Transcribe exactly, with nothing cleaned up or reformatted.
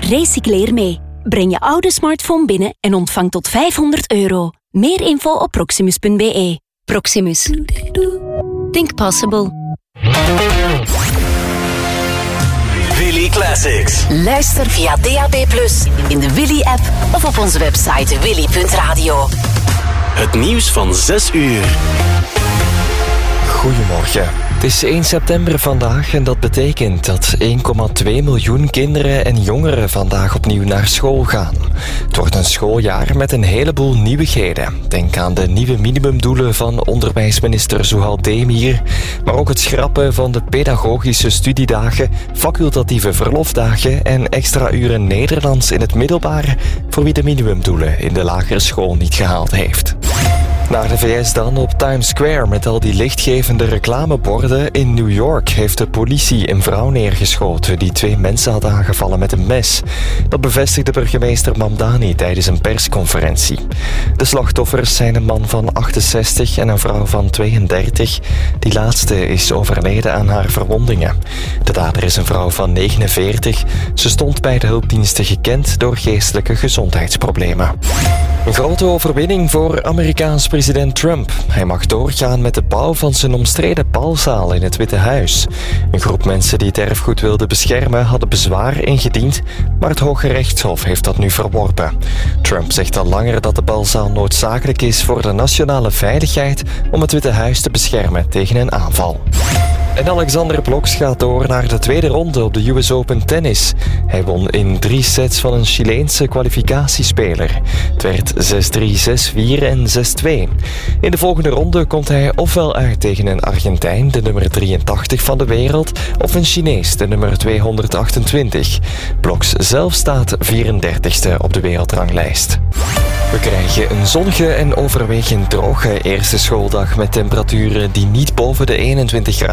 Recycleer mee. Breng je oude smartphone binnen en ontvang tot vijfhonderd euro. Meer info op proximus punt b e. Proximus. Think possible. Willy Classics. Luister via D A B plus, in de Willy-app of op onze website willy punt radio. Het nieuws van zes uur. Goedemorgen. Het is één september vandaag en dat betekent dat één komma twee miljoen kinderen en jongeren vandaag opnieuw naar school gaan. Het wordt een schooljaar met een heleboel nieuwigheden. Denk aan de nieuwe minimumdoelen van onderwijsminister Zuhal Demir, maar ook het schrappen van de pedagogische studiedagen, facultatieve verlofdagen en extra uren Nederlands in het middelbaar voor wie de minimumdoelen in de lagere school niet gehaald heeft. Naar de V S dan. Op Times Square met al die lichtgevende reclameborden in New York heeft de politie een vrouw neergeschoten die twee mensen had aangevallen met een mes. Dat bevestigde burgemeester Mamdani tijdens een persconferentie. De slachtoffers zijn een man van achtenzestig en een vrouw van tweeëndertig. Die laatste is overleden aan haar verwondingen. De dader is een vrouw van negenenveertig. Ze stond bij de hulpdiensten gekend door geestelijke gezondheidsproblemen. Een grote overwinning voor Amerikaans president Trump. Hij mag doorgaan met de bouw van zijn omstreden balzaal in het Witte Huis. Een groep mensen die het erfgoed wilden beschermen hadden bezwaar ingediend, maar het Hoge Rechtshof heeft dat nu verworpen. Trump zegt al langer dat de balzaal noodzakelijk is voor de nationale veiligheid om het Witte Huis te beschermen tegen een aanval. En Alexander Bloksch gaat door naar de tweede ronde op de U S Open tennis. Hij won in drie sets van een Chileense kwalificatiespeler. Het werd zes drie, zes vier en zes twee. In de volgende ronde komt hij ofwel uit tegen een Argentijn, de nummer drieëntachtig van de wereld, of een Chinees, de nummer tweehonderdachtentwintig. Bloksch zelf staat vierendertigste op de wereldranglijst. We krijgen een zonnige en overwegend droge eerste schooldag met temperaturen die niet boven de eenentwintig graden